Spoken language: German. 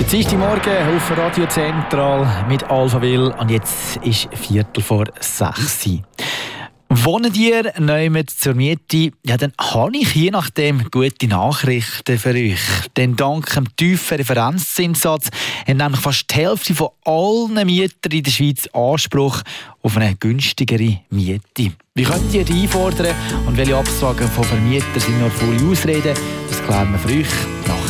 Jetzt ist Morgen auf Radio Zentral mit Alphaville und jetzt ist 5:45. Wohnen ihr neu zur Miete? Ja, dann habe ich je nachdem gute Nachrichten für euch. Denn dank dem tiefen Referenzzinssatz haben nämlich fast die Hälfte von allen Mietern in der Schweiz Anspruch auf eine günstigere Miete. Wie könnt ihr die einfordern und welche Absagen von Vermietern sind nur volle Ausreden? Das klären wir für euch nach